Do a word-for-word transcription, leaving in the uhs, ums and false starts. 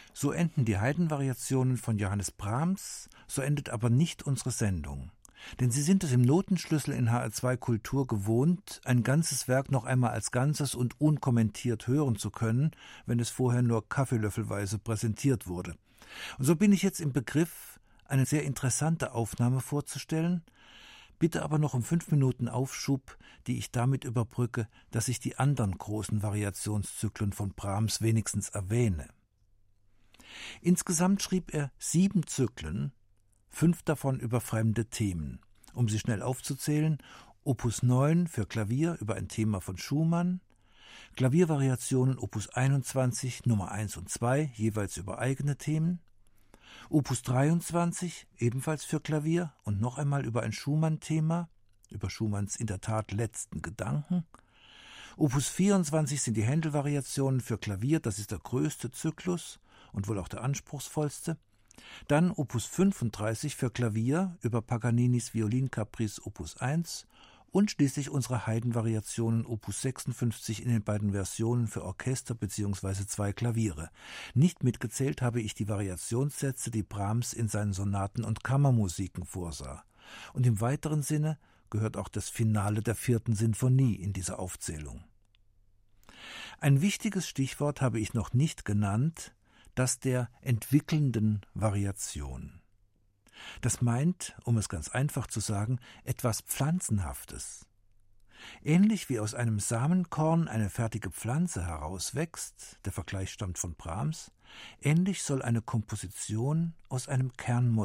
So enden die Haydn-Variationen von Johannes Brahms, so endet aber nicht unsere Sendung. Denn Sie sind es im Notenschlüssel in H R zwei Kultur gewohnt, ein ganzes Werk noch einmal als Ganzes und unkommentiert hören zu können, wenn es vorher nur kaffeelöffelweise präsentiert wurde. Und so bin ich jetzt im Begriff, eine sehr interessante Aufnahme vorzustellen, bitte aber noch um fünf Minuten Aufschub, die ich damit überbrücke, dass ich die anderen großen Variationszyklen von Brahms wenigstens erwähne. Insgesamt schrieb er sieben Zyklen, fünf davon über fremde Themen. Um sie schnell aufzuzählen: Opus neun für Klavier über ein Thema von Schumann, Klaviervariationen Opus einundzwanzig, Nummer eins und zwei, jeweils über eigene Themen, Opus dreiundzwanzig, ebenfalls für Klavier und noch einmal über ein Schumann-Thema, über Schumanns in der Tat letzten Gedanken. Opus vierundzwanzig sind die Händel-Variationen für Klavier, das ist der größte Zyklus und wohl auch der anspruchsvollste. Dann Opus fünfunddreißig für Klavier über Paganinis Violincaprice Opus eins und schließlich unsere Haydn-Variationen Opus sechsundfünfzig in den beiden Versionen für Orchester bzw. zwei Klaviere. Nicht mitgezählt habe ich die Variationssätze, die Brahms in seinen Sonaten und Kammermusiken vorsah. Und im weiteren Sinne gehört auch das Finale der vierten Sinfonie in diese Aufzählung. Ein wichtiges Stichwort habe ich noch nicht genannt, das der entwickelnden Variation. Das meint, um es ganz einfach zu sagen, etwas Pflanzenhaftes. Ähnlich wie aus einem Samenkorn eine fertige Pflanze herauswächst, der Vergleich stammt von Brahms, ähnlich soll eine Komposition aus einem Kernmotiv